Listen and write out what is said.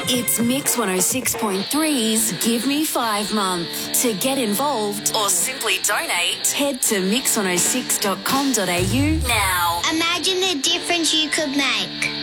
It's Mix 106.3's Give Me 5 month. To get involved or simply donate, head to mix106.com.au now. Imagine the difference you could make.